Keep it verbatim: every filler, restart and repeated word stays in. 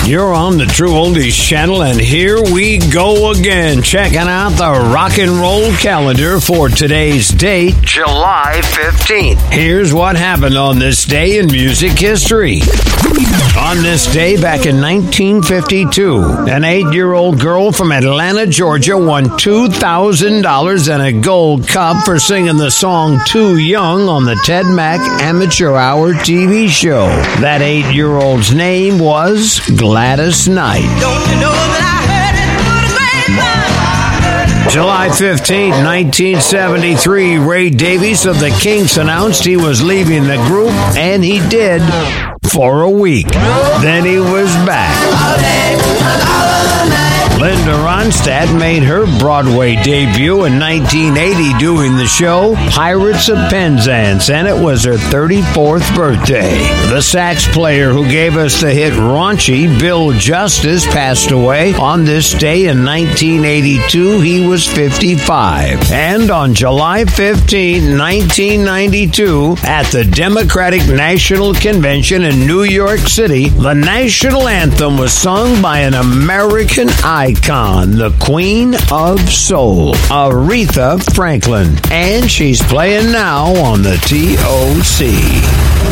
You're on the True Oldies channel, and here we go again, checking out the rock and roll calendar for today's date, July fifteenth. Here's what happened on this day in music history. On this day, back in nineteen fifty-two, an eight-year-old girl from Atlanta, Georgia, won two thousand dollars and a gold cup for singing the song Too Young on the Ted Mack Amateur Hour T V show. That eight-year-old's name was Gladys Knight. Don't you know that I heard it through the grapevine? July fifteenth, nineteen seventy-three, Ray Davies of the Kinks announced he was leaving the group, and he did for a week. Then he was back. Linda Ronstadt made her Broadway debut in nineteen eighty doing the show Pirates of Penzance, and it was her thirty-fourth birthday. The sax player who gave us the hit Raunchy, Bill Justice, passed away on this day in nineteen eighty-two. He was fifty-five. And on July fifteenth, nineteen ninety-two, at the Democratic National Convention in New York City, the national anthem was sung by an American icon, the Queen of Soul, Aretha Franklin. And she's playing now on the T O C.